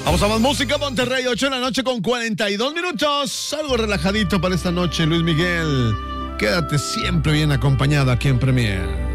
Vamos a más música, Monterrey, 8 de la noche con 42 minutos. Algo relajadito para esta noche, Luis Miguel. Quédate siempre bien acompañado aquí en Premier.